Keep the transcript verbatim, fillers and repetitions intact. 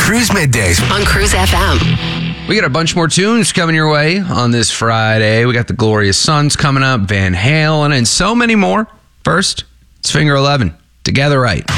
Cruise Middays on Cruise F M. We got a bunch more tunes coming your way on this Friday. We got the Glorious Sons coming up, Van Halen, and so many more. First, it's Finger eleven, Together Right.